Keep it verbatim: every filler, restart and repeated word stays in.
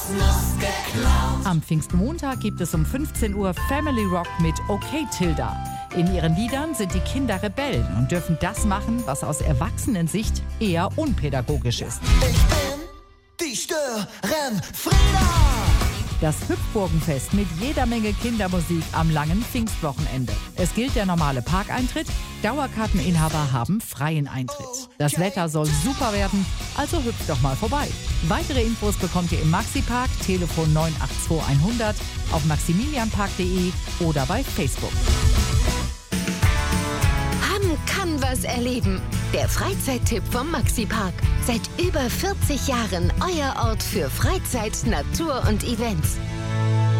Am Pfingstmontag gibt es um fünfzehn Uhr Family Rock mit Okay Tilda. In ihren Liedern sind die Kinder Rebellen und dürfen das machen, was aus Erwachsenensicht eher unpädagogisch ist. Ich bin die Störenfrieda. Das Hüpfburgenfest mit jeder Menge Kindermusik am langen Pfingstwochenende. Es gilt der normale Parkeintritt, Dauerkarteninhaber haben freien Eintritt. Das Wetter soll super werden, also hüpft doch mal vorbei. Weitere Infos bekommt ihr im Maxi-Park, Telefon neun acht zwei hundert, auf maximilianpark punkt de oder bei Facebook. Hamm kann was erleben. Der Freizeittipp vom Maxi-Park. Seit über vierzig Jahren euer Ort für Freizeit, Natur und Events.